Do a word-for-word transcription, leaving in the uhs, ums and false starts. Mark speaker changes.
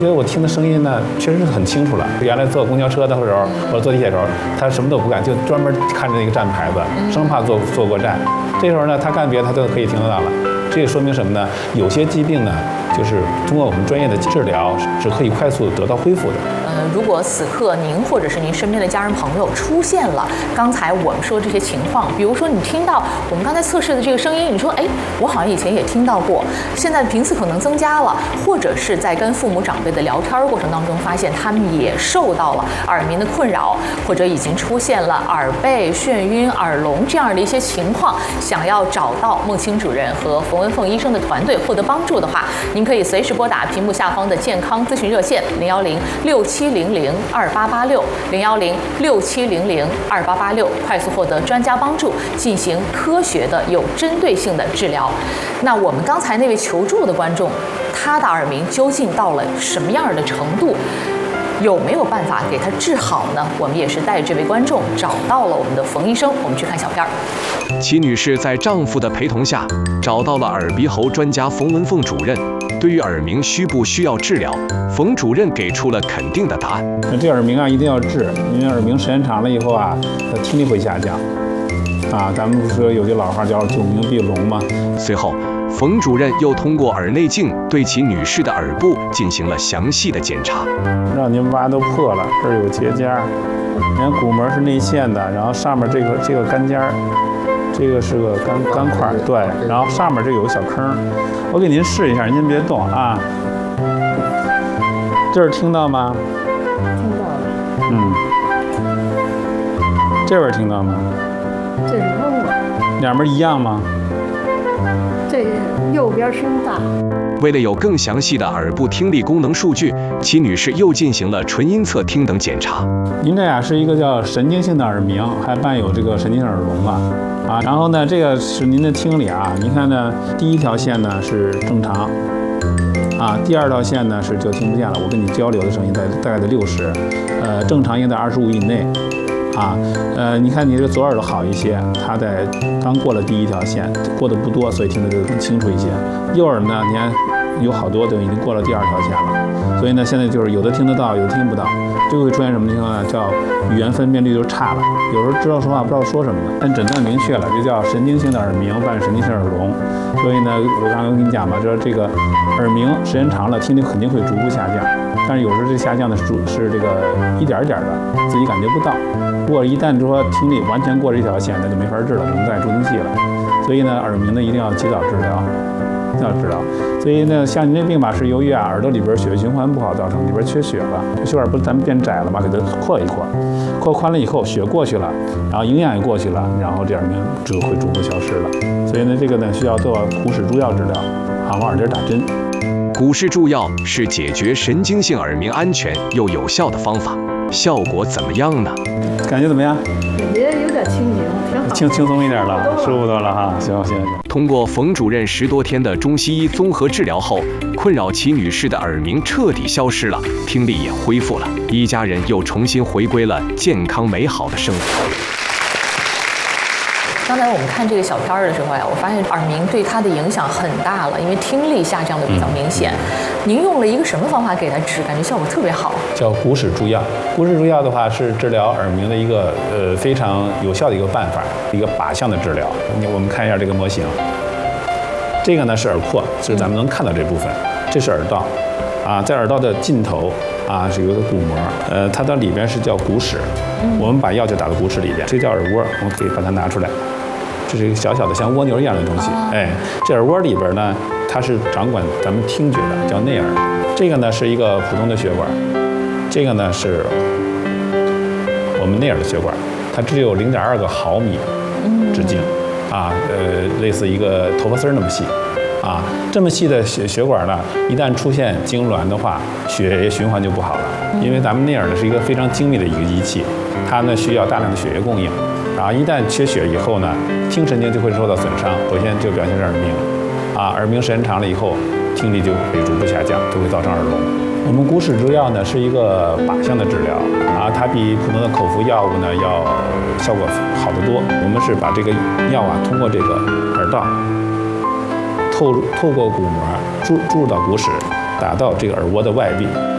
Speaker 1: 因为我听的声音呢，确实是很清楚了。原来坐公交车的时候，或者坐地铁的时候，他什么都不干，就专门看着那个站牌子，生怕坐坐过站。这时候呢，他干别的他都可以听得到了。这个说明什么呢？有些疾病呢，就是通过我们专业的治疗是可以快速得到恢复的。
Speaker 2: 呃，如果此刻您或者是您身边的家人朋友出现了刚才我们说的这些情况，比如说你听到我们刚才测试的这个声音，你说哎，我好像以前也听到过，现在频次可能增加了，或者是在跟父母长辈的聊天过程当中发现他们也受到了耳鸣的困扰，或者已经出现了耳背、眩晕、耳聋这样的一些情况，想要找到孟青主任和冯文凤医生的团队获得帮助的话，您可以随时拨打屏幕下方的健康咨询热线零幺零六七零零二八八六零幺零六七零零二八八六，快速获得专家帮助，进行科学的、有针对性的治疗。那我们刚才那位求助的观众，他的耳鸣究竟到了什么样的程度？有没有办法给他治好呢？我们也是带着这位观众找到了我们的冯医生，我们去看小片儿。
Speaker 3: 齐女士在丈夫的陪同下找到了耳鼻喉专家冯文凤主任。对于耳鸣需不需要治疗，冯主任给出了肯定的答案。
Speaker 1: 那这耳鸣啊，一定要治，因为耳鸣时间长了以后啊，它听力会下降。啊，咱们不是说有句老话叫“久鸣必聋”吗？
Speaker 3: 随后，冯主任又通过耳内镜对齐女士的耳部进行了详细的检查。
Speaker 1: 让您挖都破了，这儿有结痂，你看鼓膜是内陷的，然后上面这个这个干尖儿，这个是个干干块，对，然后上面这有个小坑，我给您试一下，您别动啊。这儿听到吗？
Speaker 4: 听到了。
Speaker 1: 嗯。这边听到吗？
Speaker 4: 这是嗡了。
Speaker 1: 两边一样吗？
Speaker 4: 这右边声大。
Speaker 3: 为了有更详细的耳部听力功能数据，齐女士又进行了纯音侧听等检查。
Speaker 1: 您这呀是一个叫神经性的耳鸣，还伴有这个神经性耳聋了啊。然后呢，这个是您的听力啊。您看呢，第一条线呢是正常啊，第二条线呢是就听不见了。我跟你交流的声音在大概在六十，呃，正常应在二十五以内。啊，呃，你看你这个左耳朵好一些，它在刚过了第一条线，过得不多，所以听得就更清楚一些。右耳呢，你看有好多都已经过了第二条线了，所以呢，现在就是有的听得到，有的听不到，这个会出现什么情况呢？叫语言分辨率就差了，有时候知道说话不知道说什么呢。但诊断明确了，就叫神经性的耳鸣伴神经性耳聋。所以呢，我刚刚跟你讲嘛，就是这个耳鸣时间长了，听力肯定会逐步下降。但是有时候这下降的是是这个一点一点的，自己感觉不到。如果一旦说听力完全过这条线，那就没法治了，只能带助听器了。所以呢，耳鸣呢一定要及早治疗，及早治疗。所以呢，像您这病吧，是由于啊耳朵里边血液循环不好造成，里边缺血了，血管不是咱们变窄了嘛，给它扩一扩，扩宽了以后血过去了，然后营养也过去了，然后这耳鸣就会逐步消失了。所以呢，这个呢需要做骨矢注药治疗，啊，往耳根打针。
Speaker 3: 骨矢注药是解决神经性耳鸣安全又有效的方法，效果怎么样呢？
Speaker 1: 感觉怎么样？
Speaker 4: 感觉有点清醒，挺好。
Speaker 1: 轻轻松一点了，舒服多了哈。行行行。
Speaker 3: 通过冯主任十多天的中西医综合治疗后，困扰齐女士的耳鸣彻底消失了，听力也恢复了，一家人又重新回归了健康美好的生活。
Speaker 2: 刚才我们看这个小片儿的时候呀，我发现耳鸣对他的影响很大了，因为听力下降的比较明显。您用了一个什么方法给他治？感觉效果特别好。
Speaker 1: 叫骨矢注药。骨矢注药的话是治疗耳鸣的一个呃非常有效的一个办法，一个靶向的治疗。你我们看一下这个模型，这个呢是耳廓，就是咱们能看到这部分，这是耳道，啊，在耳道的尽头啊是有一个鼓膜，呃，它的里边是叫骨矢，我们把药就打到骨矢里边，这叫耳蜗，我们可以把它拿出来。这是一个小小的像蜗牛一样的东西，哎，这耳蜗里边呢，它是掌管咱们听觉的，叫内耳。这个呢是一个普通的血管，这个呢是我们内耳的血管，它只有零点二个毫米直径，啊，呃，类似一个头发丝那么细，啊，这么细的血血管呢，一旦出现痉挛的话，血液循环就不好了，因为咱们内耳呢是一个非常精密的一个仪器，它呢需要大量的血液供应。然后一旦缺血以后呢，听神经就会受到损伤，首先就表现是耳鸣，啊，耳鸣时间长了以后，听力就会逐步下降，就会造成耳聋。我们骨矢注药呢是一个靶向的治疗，啊，它比普通的口服药物呢要效果好得多。我们是把这个药啊通过这个耳道，透透过鼓膜注注入到骨矢，打到这个耳蜗的外壁。